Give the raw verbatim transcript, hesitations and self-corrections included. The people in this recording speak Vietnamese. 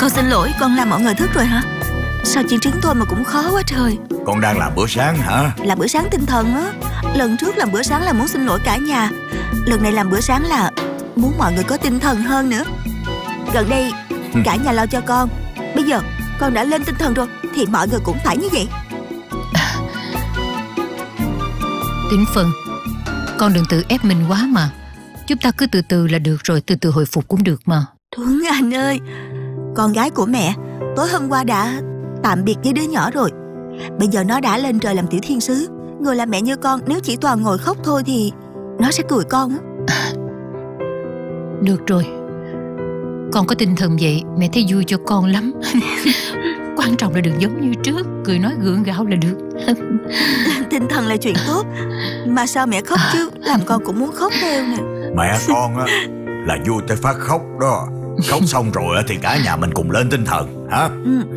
Con xin lỗi, con làm mọi người thức rồi hả? Sao chỉ trứng thôi mà cũng khó quá trời. Con đang làm bữa sáng hả? Là bữa sáng tinh thần á. Lần trước làm bữa sáng là muốn xin lỗi cả nhà. Lần này làm bữa sáng là muốn mọi người có tinh thần hơn nữa. Gần đây cả nhà lo cho con. Bây giờ con đã lên tinh thần rồi thì mọi người cũng phải như vậy. Tín Phân, con đừng tự ép mình quá mà. Chúng ta cứ từ từ là được rồi, từ từ hồi phục cũng được mà. Tuấn Anh ơi, con gái của mẹ tối hôm qua đã tạm biệt với đứa nhỏ rồi. Bây giờ nó đã lên trời làm tiểu thiên sứ. Người làm mẹ như con nếu chỉ toàn ngồi khóc thôi thì nó sẽ cười con á. Được rồi, con có tinh thần vậy mẹ thấy vui cho con lắm. Quan trọng là đừng giống như trước, cười nói gượng gạo là được. Tinh thần là chuyện tốt, mà sao mẹ khóc chứ? Làm con cũng muốn khóc theo nè. Mẹ con á là vui tới phát khóc đó. Khóc xong rồi thì cả nhà mình cùng lên tinh thần hả? Ừ.